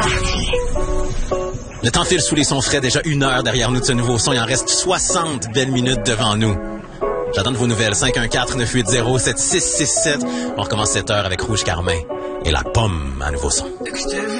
parti. Le temps file sous les sons frais, déjà 1 heure derrière nous de ce nouveau son. Il en reste 60 belles minutes devant nous. J'attends de vos nouvelles. 514-980-7667. On recommence cette heure avec Rouge Carmin et la pomme à nouveau son.